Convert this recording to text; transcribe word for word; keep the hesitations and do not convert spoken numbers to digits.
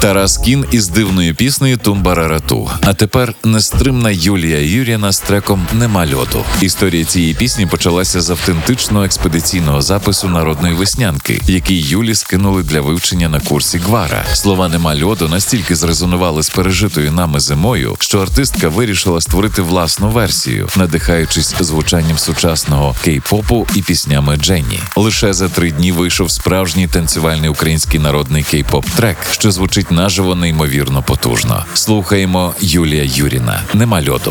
Тарас Кін із дивною піснею «Тумбарарату». А тепер нестримна Юлія Юріна з треком «Нема льоду». Історія цієї пісні почалася з автентичного експедиційного запису народної веснянки, який Юлі скинули для вивчення на курсі Гвара. Слова «Нема льоду» настільки зрезонували з пережитою нами зимою, що артистка вирішила створити власну версію, надихаючись звучанням сучасного кей-попу і піснями Дженні. Лише за три дні вийшов справжній танцювальний український народний кей-поп-трек, що звучить наживо неймовірно потужно. Слухаємо Юлія Юріна «Нема льоду».